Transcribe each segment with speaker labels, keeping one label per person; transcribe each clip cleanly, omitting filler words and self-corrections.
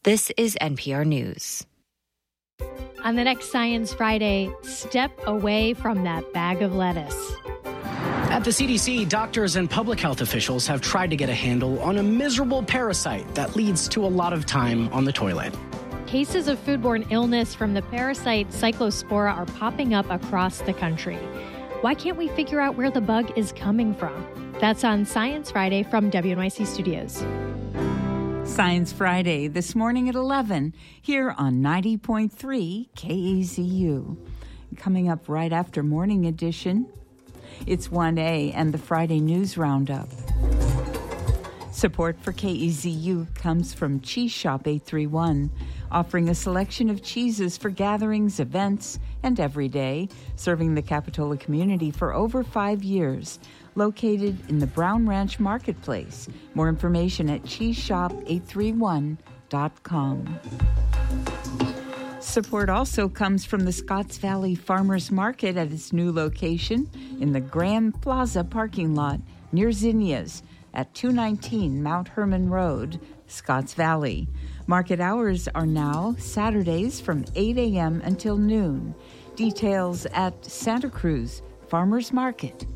Speaker 1: This is NPR News.
Speaker 2: On the next Science Friday, step away from that bag of lettuce.
Speaker 3: At the CDC, doctors and public health officials have tried to get a handle on a miserable parasite that leads to a lot of time on the toilet.
Speaker 2: Cases of foodborne illness from the parasite Cyclospora are popping up across the country. Why can't we figure out where the bug is coming from? That's on Science Friday from WNYC Studios.
Speaker 4: Science Friday this morning at 11 here on 90.3 KAZU. Coming up right after Morning Edition, it's 1A and the Friday News Roundup. Support for KEZU comes from Cheese Shop 831, offering a selection of cheeses for gatherings, events, and every day, serving the Capitola community for over 5 years. Located in the Brown Ranch Marketplace. More information at cheeseshop831.com. Support also comes from the Scotts Valley Farmers Market at its new location in the Graham Plaza parking lot near Zinnias at 219 Mount Herman Road, Scotts Valley. Market hours are now Saturdays from 8 a.m. until noon. Details at SantaCruzFarmersMarket.org.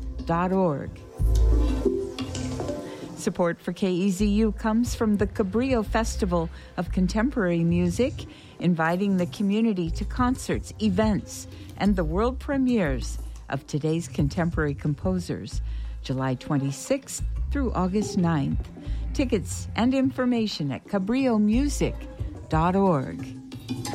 Speaker 4: Support for KEZU comes from the Cabrillo Festival of Contemporary Music, inviting the community to concerts, events, and the world premieres of today's contemporary composers, July 26th through August 9th. Tickets and information at cabrillomusic.org.